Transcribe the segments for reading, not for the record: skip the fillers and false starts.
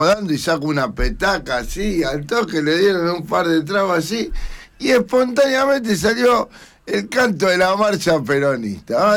dando y saco una petaca así, al toque le dieron un par de tragos así, y espontáneamente salió el canto de la marcha peronista.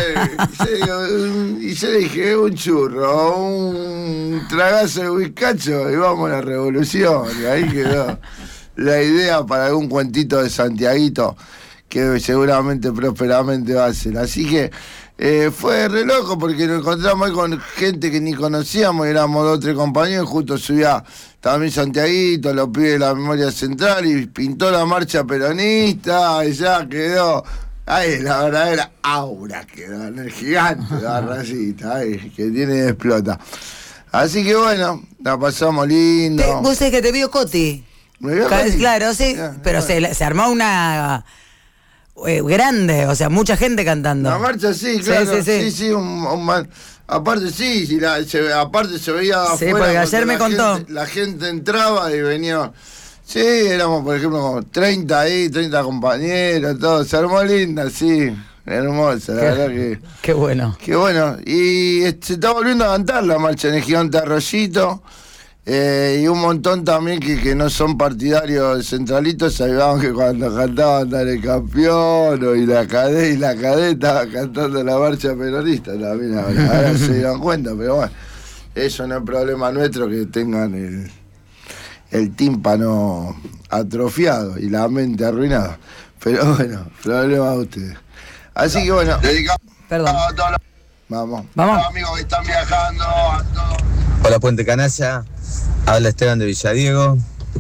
Y yo le dije, un churro, un tragazo de whiskacho y vamos a la revolución. Y ahí quedó la idea para algún cuentito de Santiaguito que seguramente prósperamente va a ser. Así que fue re loco porque nos encontramos ahí con gente que ni conocíamos, éramos 2 o 3 compañeros, justo subía también Santiaguito, los pibes de la memoria central y pintó la marcha peronista y ya quedó, ahí la verdadera aura quedó en el gigante de la racita, ahí, que tiene explota. Así que bueno, la pasamos lindo. Vos sabés que te vio Coti. ¿Me vio Coti? Claro, sí, pero bueno. se armó una... grande, o sea, mucha gente cantando. La marcha sí, claro, sí, aparte sí, aparte se veía sí, afuera. porque ayer me contó. La gente entraba y venía. Sí, éramos por ejemplo como 30 compañeros, todo, se armó linda, sí, hermosa, la verdad que. Qué bueno. Qué bueno, y se está volviendo a cantar la marcha en el Gigante Arroyito. Y un montón también que no son partidarios de Centralitos, sabíamos que cuando cantaban Dale Campeón y la cadeta estaba cantando la marcha peronista también, ahora se dieron cuenta, pero bueno, eso no es problema nuestro que tengan el tímpano atrofiado y la mente arruinada, pero bueno, problema de ustedes. Así que bueno, Perdón. A todos los Vamos. amigos que están viajando, a todos. Hola Puente Canalla, habla Esteban de Villadiego.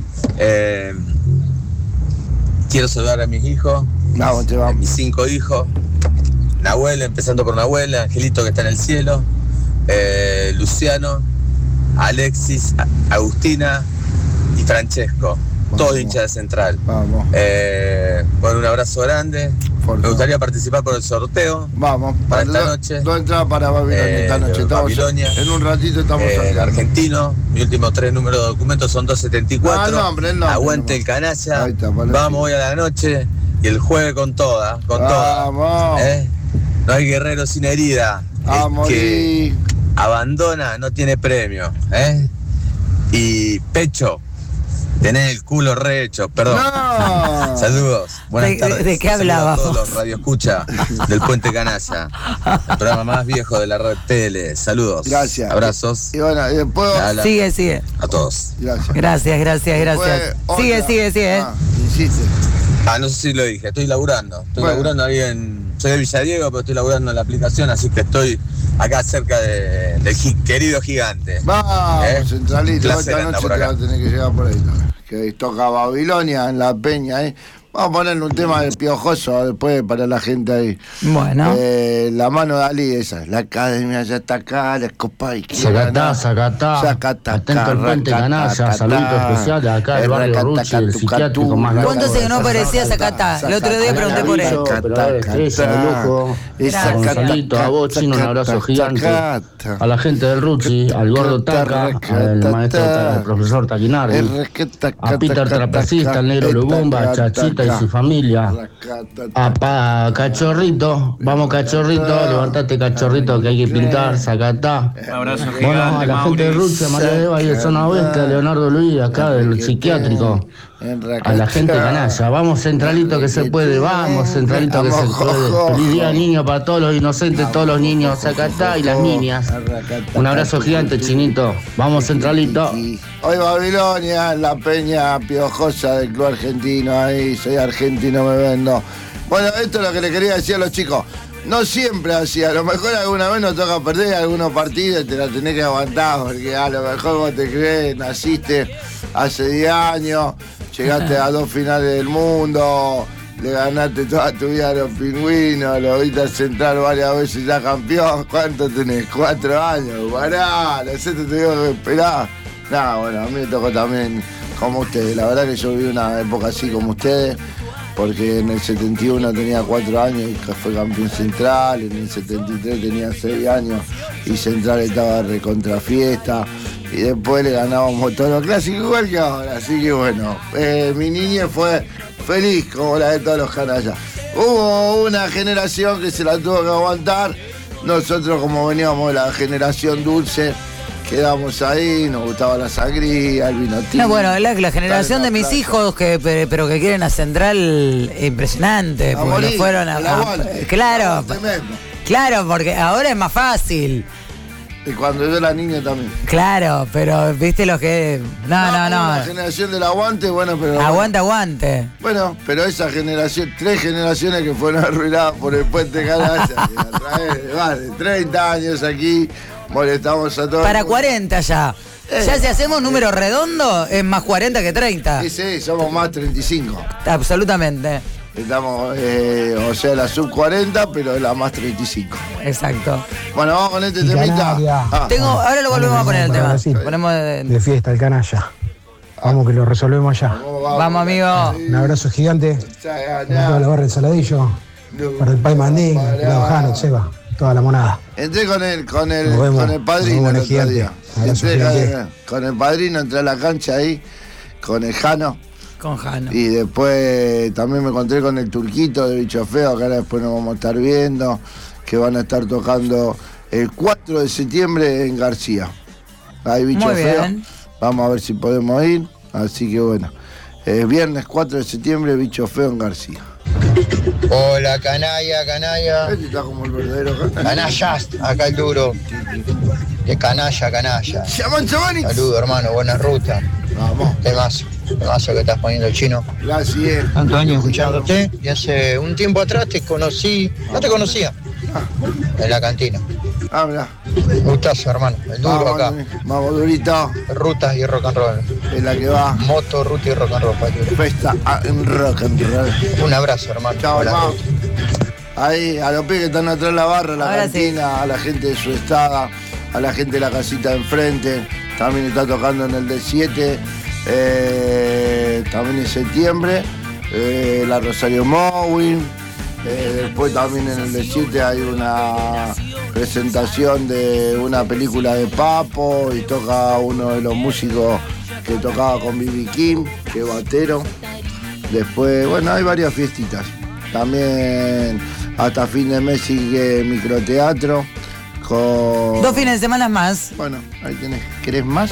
Quiero saludar a mis hijos, a mis 5 hijos, Nahuel, empezando por Nahuel, Angelito que está en el cielo, Luciano, Alexis, Agustina y Francesco, todos hinchas de Central. Vamos. Bueno, un abrazo grande. Me gustaría participar por el sorteo. Vamos, para esta noche. 2 entradas para Babilonia esta noche. Babilonia. En un ratito estamos sorteando. Argentino, mi último 3 números de documentos son 274. El nombre, Aguante el canalla. Ahí está, vamos hoy a la noche y el jueves con toda. Vamos. No hay guerrero sin herida. Vamos. El que abandona no tiene premio. Y pecho. Tenés el culo re hecho, perdón. No. Saludos, buenas tardes. ¿De qué hablabas? Todos los radioescucha del Puente Canalla, el programa más viejo de la red tele. Saludos. Gracias. Abrazos. Y bueno, después. Sigue. A todos. Gracias. Sigue. Insiste. No sé si lo dije, estoy laburando. Laburando ahí soy de Villadiego, pero estoy laburando en la aplicación, así que estoy acá cerca del querido gigante. Vamos, Centralito, esta noche te va a tener que llegar por ahí. Que toca Babilonia en la Peña, Vamos a ponerle un tema de Piojoso después para la gente ahí. Bueno. La mano de Ali, esa. La academia ya está acá, la copa y Sacatá. Atento al Puente Canalla, saludos especiales acá del barrio Ruchi, el psiquiátrico más largo. ¿Cuánto se no aparecía Sacatá? El otro día pregunté por él. Gonzalito, a vos, Chino, un abrazo gigante. A la gente del Ruchi, al gordo Taca, al maestro, al profesor Taquinari, a Peter Trapacista, al negro Lubumba, a Chachita y su familia, a Cachorrito, vamos Cachorrito, levantate Cachorrito que hay que pintar, Sacatá. Bueno, a la gente de Rusia, María Eva y de Zona Oeste, a Leonardo Luis, acá del psiquiátrico, a la gente canalla, vamos Centralito que se puede, vamos Centralito que se puede. Feliz día niño para todos los inocentes, todos los niños, Sacatá y las niñas. Un abrazo gigante, Chinito, vamos Centralito. Hoy Babilonia, la Peña Piojosa del Club Argentino, ahí soy argentino, me vendo. Bueno, esto es lo que le quería decir a los chicos. No siempre así, a lo mejor alguna vez nos toca perder algunos partidos y te la tenés que aguantar, porque a lo mejor vos te crees, naciste hace 10 años, llegaste a 2 finales del mundo, le ganaste toda tu vida a los pingüinos, lo viste al Central varias veces ya campeón. ¿Cuánto tenés? 4 años, pará, no sé, te tengo que esperar. Bueno, a mí me tocó también como ustedes. La verdad que yo viví una época así como ustedes, porque en el 71 tenía 4 años y fue campeón Central, en el 73 tenía 6 años y Central estaba recontra fiesta, y después le ganábamos todos los clásicos igual que ahora. Así que bueno, mi niñez fue feliz como la de todos los canallas. Hubo una generación que se la tuvo que aguantar. Nosotros, como veníamos de la generación dulce, quedamos ahí, nos gustaba la sangría, el vino tinto. No, bueno, la generación de mis hijos, pero que quieren a Central, impresionante, porque morir, lo fueron claro, claro, porque ahora es más fácil. Y cuando yo era niño también. Claro, pero viste lo que... No. La generación del aguante, bueno, pero... Aguante. Bueno, pero esa generación, 3 generaciones que fueron arruinadas por el puente Canalla. Vale, 30 años aquí, molestamos a todos. Para 40 ya. Ya si hacemos número redondo, es más 40 que 30. Sí, somos más 35. Absolutamente. Estamos, o sea, la sub 40, pero la más 35. Exacto. Bueno, vamos con este temita. Ahora lo volvemos a poner el tema. Ponemos de fiesta, el canalla. Vamos que lo resolvemos ya. Vamos, amigo. Un abrazo gigante. Para toda la barra del Saladillo. Para el Pai Mandín, el Jano, Seba, toda la monada. Entré con el padrino el otro día. Con el padrino entré a la cancha ahí, con el Jano. Con Jano. Y después también me encontré con el Turquito de Bicho Feo, que ahora después nos vamos a estar viendo, que van a estar tocando el 4 de septiembre en García. Ahí Bicho Feo. Vamos a ver si podemos ir. Así que bueno. Viernes 4 de septiembre, Bicho Feo en García. Hola, canalla. Este está como el verdadero canalla. Canallas, acá el duro. De canalla. Saludos, hermano, buena ruta. Vamos. Temazo que estás poniendo el chino. Gracias. Tantos años escuchándote y hace un tiempo atrás te conocí, no te conocía, en la cantina. Mirá. Gustazo, hermano, el duro acá. Vamos, durito. Rutas y rock and roll. Es la que va. Moto, ruta y rock and roll, Paturo. Festa en rock and roll. Un abrazo, hermano. Chao, hermano. Ahí, a los pibes que están atrás de la barra, la cantina, sí. A la gente de su estada, a la gente de la casita de enfrente. También está tocando en el D7, también en septiembre, la Rosario Mowin. Después también en el D7 hay una presentación de una película de Papo y toca uno de los músicos que tocaba con B.B. King, que es batero. Después, bueno, hay varias fiestitas. También hasta fin de mes sigue microteatro. 2 fines de semana más. Bueno, ahí tenés. ¿Querés más?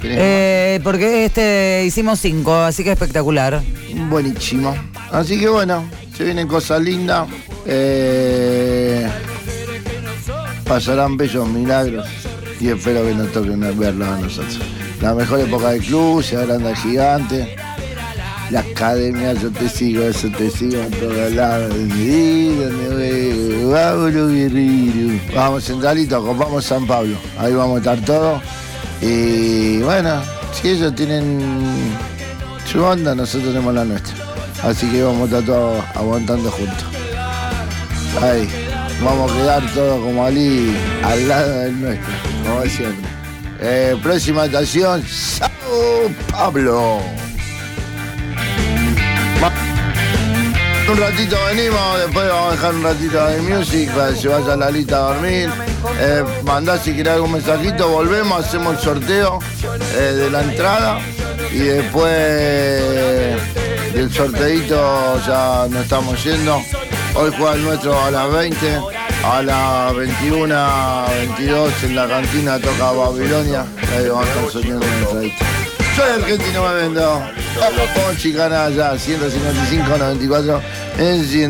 Porque hicimos 5, así que espectacular. Buenísimo. Así que bueno, se vienen cosas lindas. Pasarán bellos milagros y espero que nos toquen verlos a nosotros. La mejor época del club, se agranda el gigante. La academia, yo te sigo en todos lados. Vamos, Centralito, copamos San Pablo. Ahí vamos a estar todos. Y bueno, si ellos tienen su onda, nosotros tenemos la nuestra. Así que vamos a estar todos aguantando juntos. Ahí, vamos a quedar todos como Ali al lado del nuestro, como siempre. Próxima estación, Sao Pablo. Un ratito venimos, después vamos a dejar un ratito de music para que se vaya Lalita a dormir. Mandá si querés algún mensajito, volvemos, hacemos el sorteo de la entrada y después del sorteito ya nos estamos yendo. Hoy juega el nuestro a las 20, a las 21:22 en la cantina toca Babilonia. Ahí vamos a estar soñando una entradita. Soy argentino, me vendo. Ponchi Canalla, 155-94 en 100.